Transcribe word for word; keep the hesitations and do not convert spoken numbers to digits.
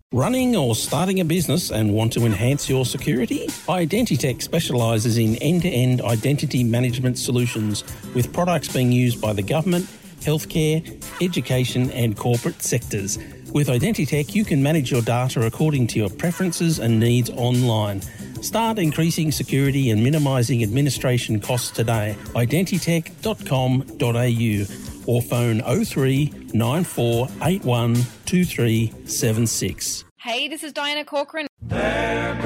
Running or starting a business and want to enhance your security? Identitech specialises in end-to-end identity management solutions with products being used by the government, healthcare, education and corporate sectors. With Identitech, you can manage your data according to your preferences and needs online. Start increasing security and minimising administration costs today. identitech dot com dot a u or phone oh three nine four eight one two three seven six. Hey, this is Diana Corcoran. There